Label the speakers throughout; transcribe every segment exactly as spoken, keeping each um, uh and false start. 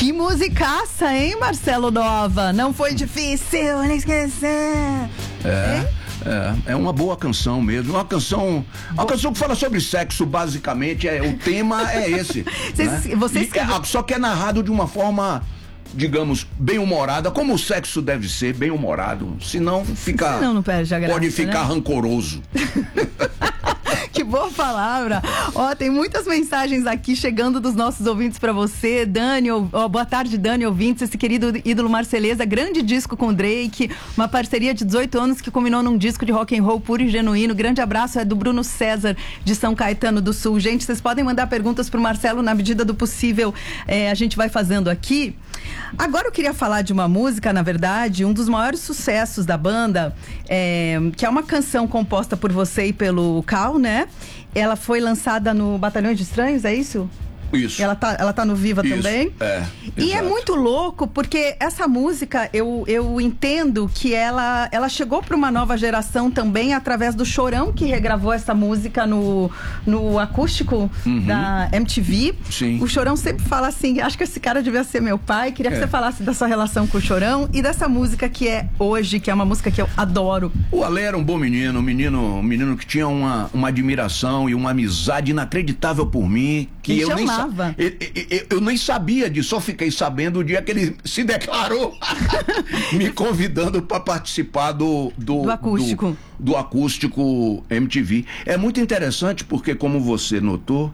Speaker 1: Que musicaça, hein, Marcelo Nova? Não foi difícil, nem esquecer.
Speaker 2: É, é, é uma boa canção mesmo. Uma canção, uma canção que fala sobre sexo, basicamente. É, o tema é esse.
Speaker 1: Vocês,
Speaker 2: né?
Speaker 1: vocês
Speaker 2: E, é, só que é narrado de uma forma, digamos, bem humorada, como o sexo deve ser, bem humorado. Senão fica.
Speaker 1: Senão não perde a graça,
Speaker 2: pode ficar, né, rancoroso.
Speaker 1: Que boa palavra. Ó, tem muitas mensagens aqui chegando dos nossos ouvintes pra você. Dani, ó, boa tarde, Dani, ouvintes. Esse querido ídolo Marceleza, grande disco com Drake, uma parceria de dezoito anos que culminou num disco de rock and roll puro e genuíno. Grande abraço, é do Bruno César, de São Caetano do Sul. Gente, vocês podem mandar perguntas pro Marcelo na medida do possível. É, a gente vai fazendo aqui. Agora eu queria falar de uma música, na verdade, um dos maiores sucessos da banda, é, que é uma canção composta por você e pelo Cal, né? Ela foi lançada no Batalhão de Estranhos, é isso?
Speaker 2: Isso.
Speaker 1: Ela tá, ela tá no Viva
Speaker 2: Isso,
Speaker 1: também?
Speaker 2: É.
Speaker 1: E
Speaker 2: Exato.
Speaker 1: é muito louco, porque essa música, eu, eu entendo que ela, ela chegou para uma nova geração também através do Chorão, que regravou essa música no, no acústico
Speaker 2: Uhum.
Speaker 1: da M T V.
Speaker 2: Sim.
Speaker 1: O Chorão sempre fala assim, acho que esse cara devia ser meu pai. Queria que
Speaker 2: É.
Speaker 1: você falasse da sua relação com o Chorão e dessa música que é Hoje, que é uma música que eu adoro.
Speaker 2: O Ale era um bom menino, um menino, um menino que tinha uma, uma admiração e uma amizade inacreditável por mim, que
Speaker 1: Me
Speaker 2: eu nem, sa-
Speaker 1: chamava.
Speaker 2: eu, eu, eu nem sabia disso, só fiquei sabendo o dia que ele se declarou me convidando para participar do do,
Speaker 1: Do acústico.
Speaker 2: do do acústico M T V. É muito interessante porque, como você notou,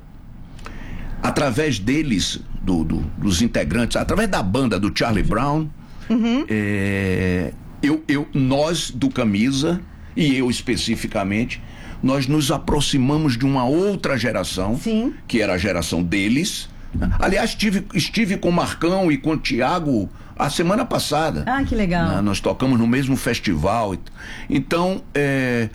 Speaker 2: através deles, do, do, dos integrantes, através da banda do Charlie Brown,
Speaker 1: Uhum.
Speaker 2: é, eu, eu, nós do Camisa, e eu especificamente, nós nos aproximamos de uma outra geração,
Speaker 1: Sim.
Speaker 2: que era a geração deles. Aliás, estive, estive com o Marcão e com o Tiago a semana passada.
Speaker 1: Ah, que legal.
Speaker 2: Né? Nós tocamos no mesmo festival. Então, é,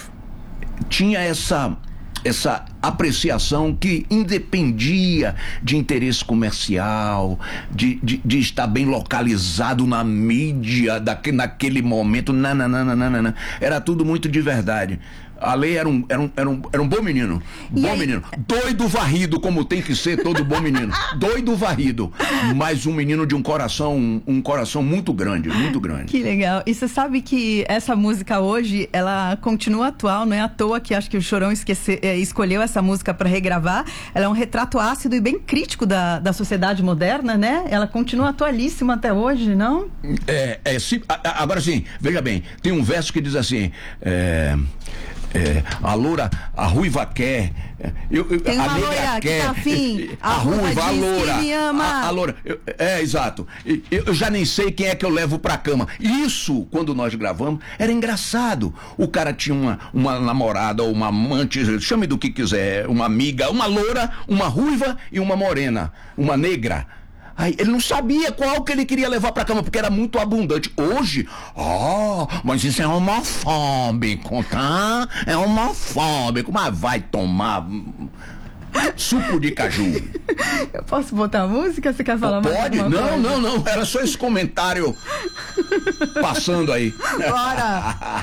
Speaker 2: tinha essa, essa apreciação que independia de interesse comercial, de, de, de estar bem localizado na mídia daque, naquele momento. Não, não, não, não, não, não. Era tudo muito de verdade. A Lei era um, era um, era um, era um bom menino.
Speaker 1: E
Speaker 2: Bom
Speaker 1: aí-
Speaker 2: menino. Doido varrido, como tem que ser todo bom menino. Doido varrido. Mas um menino de um coração, um, um coração muito grande, muito grande.
Speaker 1: Que legal. E você sabe que essa música hoje, ela continua atual, não é à toa que acho que o Chorão esquece, é, escolheu essa música para regravar. Ela é um retrato ácido e bem crítico da, da sociedade moderna, né? Ela continua atualíssima até hoje, não?
Speaker 2: É, é, se, a- a- agora sim, veja bem, tem um verso que diz assim, é, é, a loura, a ruiva quer, é, eu, eu,
Speaker 1: Tem
Speaker 2: a
Speaker 1: uma
Speaker 2: negra
Speaker 1: loira que
Speaker 2: quer,
Speaker 1: tá afim,
Speaker 2: a,
Speaker 1: a
Speaker 2: ruiva,
Speaker 1: ruiva
Speaker 2: a
Speaker 1: diz que
Speaker 2: loura,
Speaker 1: me ama.
Speaker 2: a, a loura, eu- é, exato, eu, eu já nem sei quem é que eu levo pra cama. Isso, quando nós gravamos, era engraçado. O cara tinha uma, uma namorada ou uma amante, chame do que quiser, uma amiga, uma loura, uma ruiva e uma morena, uma negra. Aí, ele não sabia qual que ele queria levar pra cama, porque era muito abundante. Hoje, ó, mas isso é homofóbico, tá? É homofóbico, mas vai tomar suco de caju.
Speaker 1: Eu posso botar a música? Você quer falar mais
Speaker 2: Pode?
Speaker 1: alguma
Speaker 2: Não,
Speaker 1: coisa?
Speaker 2: não, não, era só esse comentário passando aí.
Speaker 1: Bora!